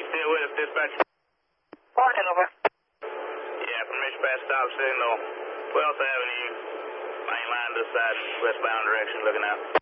still with us, dispatch? Morning, over. Yeah, permission pass stop signal, 12th Avenue, main line to the side, westbound direction, looking out.